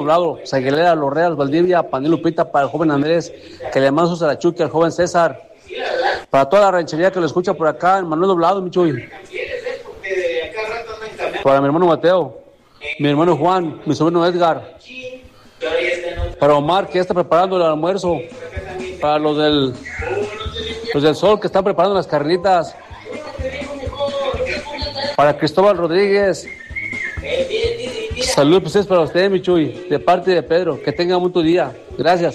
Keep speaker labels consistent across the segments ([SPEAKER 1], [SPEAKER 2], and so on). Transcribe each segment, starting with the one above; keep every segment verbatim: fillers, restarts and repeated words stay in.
[SPEAKER 1] Lado, Saguilera, Los Real, Valdivia, Panil Lupita, para el joven Andrés, que le manda sus arachuque al joven César, para toda la ranchería que lo escucha por acá, el Manuel Doblado, mi Chuy, para mi hermano Mateo, mi hermano Juan, mi sobrino Edgar, para Omar, que ya está preparando el almuerzo, para los del, los del Sol, que están preparando las carnitas, para Cristóbal Rodríguez. Saludos pues, para usted, mi Chuy, de parte de Pedro. Que tenga un buen día. Gracias.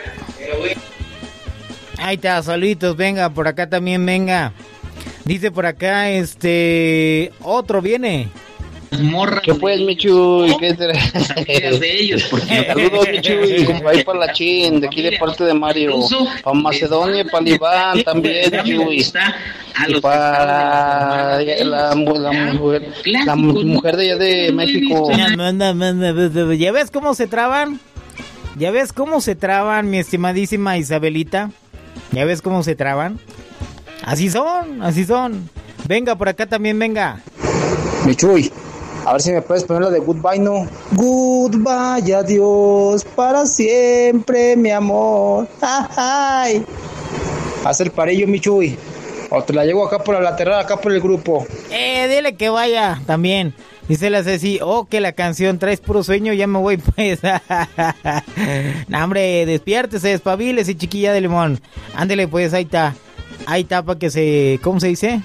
[SPEAKER 2] Ahí está, saluditos, venga, por acá también, venga. Dice por acá, este, otro viene.
[SPEAKER 3] Morra.
[SPEAKER 4] ¿Qué pues, mi Chuy? ¿Qué te... de ellos? Porque... Saludos, mi Chuy, ahí para la Chin, de aquí de parte de Mario. Para Macedonia, para Iván también, Chuy. Y para la, la, mujer, la mujer de allá de México.
[SPEAKER 2] ¿Ya ves cómo se traban? ¿Ya ves cómo se traban, mi estimadísima Isabelita? ¿Ya ves cómo se traban? Así son, así son. Venga, por acá también, venga.
[SPEAKER 5] Mi Chuy, a ver si me puedes poner la de Goodbye, ¿no? Goodbye, adiós, para siempre, mi amor. Ay. Haz el parillo, mi Chuy. O te la llevo acá por la lateral, acá por el grupo.
[SPEAKER 2] Eh, dile que vaya también. Dice la Ceci, oh, que la canción, traes puro sueño, ya me voy pues. No, hombre, despiértese, despabilese, chiquilla de limón. Ándele pues, ahí está. Ahí está para que se, ¿cómo se dice?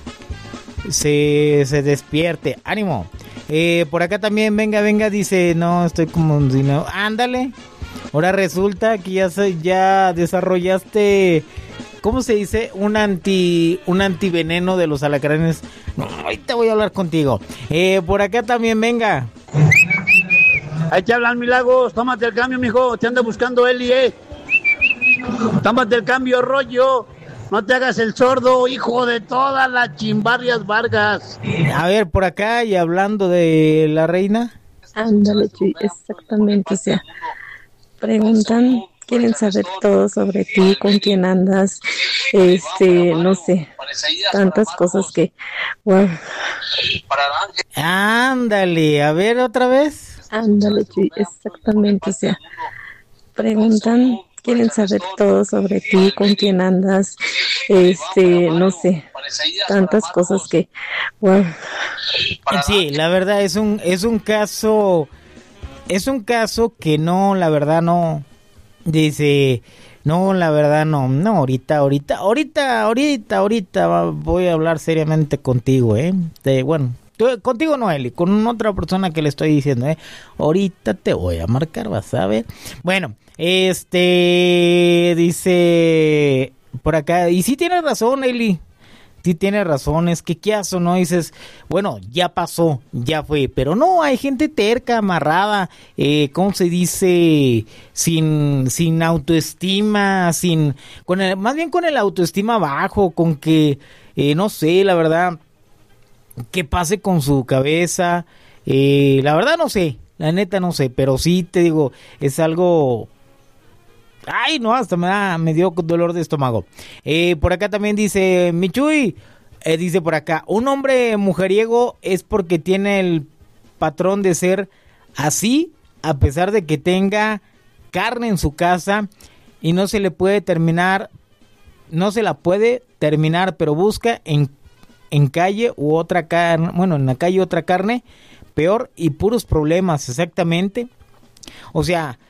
[SPEAKER 2] Se, se despierte. Ánimo. Eh, por acá también, venga, venga, dice, no, estoy como... No, ándale. Ahora resulta que ya, se, ya desarrollaste... ¿Cómo se dice? Un anti un antiveneno de los alacranes. No, ahorita voy a hablar contigo. Eh, por acá también, venga.
[SPEAKER 6] Ahí te hablan, Milagros. Tómate el cambio, mijo. Te anda buscando Eli, eh. Tómate el cambio, rollo. No te hagas el sordo, hijo de todas las chimbarrias Vargas.
[SPEAKER 2] A ver, por acá, y hablando de la reina.
[SPEAKER 7] Ándale, Chuy, exactamente. O sea, preguntan... Quieren saber todo sobre ti, con quién andas, este, no sé, tantas cosas que, wow.
[SPEAKER 2] Ándale, a ver otra vez.
[SPEAKER 7] Ándale, Chuy, exactamente, o sea, preguntan, quieren saber todo sobre ti, con quién andas, este, no sé, tantas cosas que, wow.
[SPEAKER 2] Sí, la verdad es un, es un caso, es un caso que no, la verdad no... Dice, no, la verdad no, no, ahorita, ahorita, ahorita, ahorita, ahorita voy a hablar seriamente contigo, ¿eh? De, bueno, tú, contigo no, Eli, con otra persona que le estoy diciendo, ¿eh? Ahorita te voy a marcar, vas a ver. Bueno, este, dice, por acá, y sí tienes razón, Eli. Sí tienes razón, es que qué aso, ¿no? Dices, bueno, ya pasó, ya fue, pero no, hay gente terca, amarrada, eh, ¿cómo se dice? Sin, sin autoestima, sin, con el, más bien con el autoestima bajo, con que, eh, no sé, la verdad, qué pase con su cabeza, eh, la verdad no sé, la neta no sé, pero sí te digo, es algo... Ay, no, hasta me da, me dio dolor de estómago. Eh, por acá también dice, Michuy, eh, dice por acá, un hombre mujeriego es porque tiene el patrón de ser así, a pesar de que tenga carne en su casa y no se le puede terminar, no se la puede terminar, pero busca en, en calle u otra carne, bueno, en la calle otra carne, peor y puros problemas, exactamente. O sea...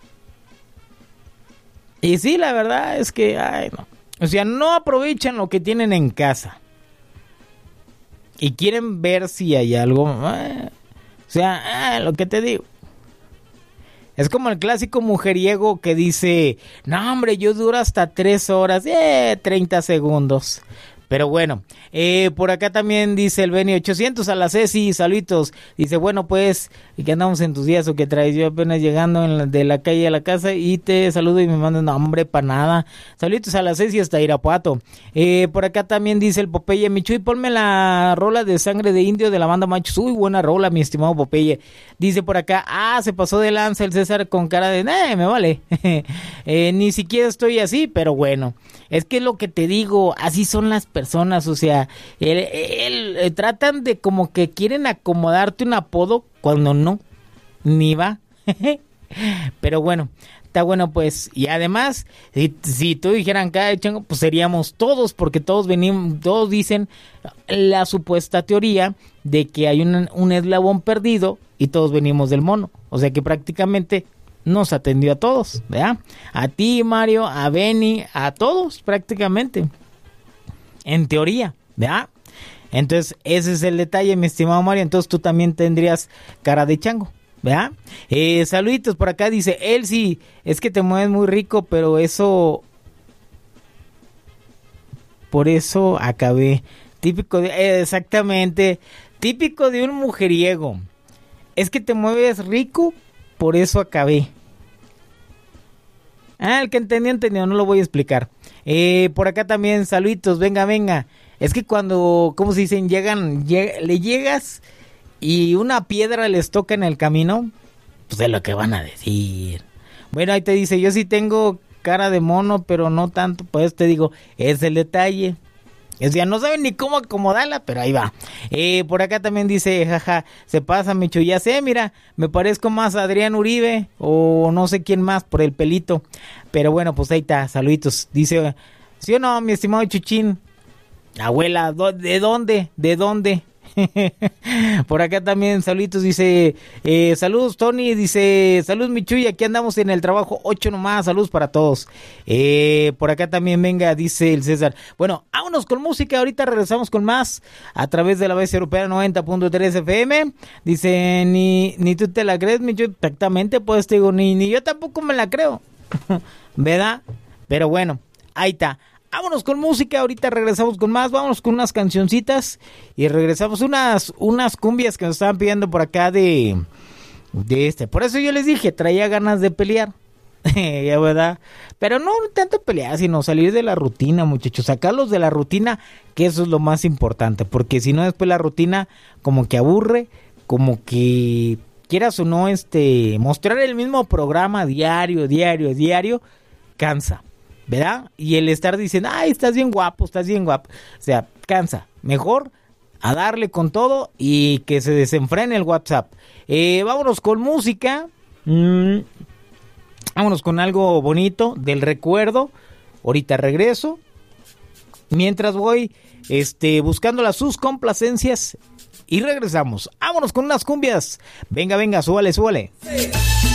[SPEAKER 2] Y sí, la verdad es que, ay, no. O sea, no aprovechan lo que tienen en casa. Y quieren ver si hay algo. Eh, o sea, eh, lo que te digo. Es como el clásico mujeriego que dice, no, hombre, yo duro hasta tres horas, eh, treinta segundos. Pero bueno, eh, por acá también dice el Beni ochocientos a la Ceci, saluditos. Dice, bueno, pues, que andamos en tus días o que traes, yo apenas llegando en la, de la calle a la casa y te saludo y me mandan, no, hombre, para nada. Saluditos a la Ceci hasta Irapuato. Eh, por acá también dice el Popeye, Michuy, ponme la rola de Sangre de Indio de la banda Machos. Uy, buena rola, mi estimado Popeye. Dice por acá, ah, se pasó de lanza el César con cara de, eh, me vale. eh, ni siquiera estoy así, pero bueno. Es que es lo que te digo, así son las personas, o sea, el, el, el, tratan de como que quieren acomodarte un apodo cuando no, ni va. Pero bueno, está bueno pues. Y además, si, si tú dijeran cada chango, pues seríamos todos, porque todos venimos, todos dicen la supuesta teoría de que hay un, un eslabón perdido y todos venimos del mono. O sea que prácticamente nos atendió a todos, ¿verdad? A ti, Mario, a Benny, a todos prácticamente. En teoría, ¿verdad? Entonces, ese es el detalle, mi estimado Mario. Entonces, tú también tendrías cara de chango, ¿verdad? Eh, saluditos por acá, dice Elsie, es que te mueves muy rico, pero eso... Por eso acabé. Típico de... Eh, exactamente. Típico de un mujeriego. Es que te mueves rico, por eso acabé. Ah, el que entendió, entendió, no lo voy a explicar. Eh, por acá también, saluditos, venga, venga. Es que cuando, ¿cómo se dicen? Llegan, lleg- le llegas y una piedra les toca en el camino, pues es lo que van a decir. Bueno, ahí te dice, yo sí tengo cara de mono, pero no tanto, pues te digo, es el detalle. Es ya no saben ni cómo acomodarla, pero ahí va. Eh, por acá también dice, jaja, se pasa, Micho, ya sé, mira, me parezco más a Adrián Uribe o no sé quién más por el pelito. Pero bueno, pues ahí está, saluditos. Dice, ¿sí o no, mi estimado Chuchín? Abuela, ¿de dónde? ¿De dónde? Por acá también, saluditos, dice, eh, saludos Tony, dice, saludos Michuy, aquí andamos en el trabajo, ocho nomás, saludos para todos. Eh, por acá también, venga, dice el César. Bueno, vámonos con música, ahorita regresamos con más a través de la Bestia Europea noventa punto tres F M. Dice, ni, ni tú te la crees, Michuy, exactamente, pues te digo, ni, ni yo tampoco me la creo, ¿verdad? Pero bueno, ahí está. Vámonos con música, ahorita regresamos con más, vámonos con unas cancioncitas y regresamos unas unas cumbias que nos estaban pidiendo por acá de, de este. Por eso yo les dije, traía ganas de pelear, ya verdad, pero no tanto pelear, sino salir de la rutina, muchachos, sacarlos de la rutina, que eso es lo más importante, porque si no después la rutina como que aburre, como que quieras o no, este, mostrar el mismo programa diario, diario, diario, cansa. ¿Verdad? Y el estar diciendo, ay, estás bien guapo, estás bien guapo. O sea, cansa. Mejor a darle con todo y que se desenfrene el WhatsApp. Eh, vámonos con música. Mm, vámonos con algo bonito del recuerdo. Ahorita regreso. Mientras voy este, buscando las sus complacencias. Y regresamos. Vámonos con unas cumbias. Venga, venga, súbale, súbale. Sí.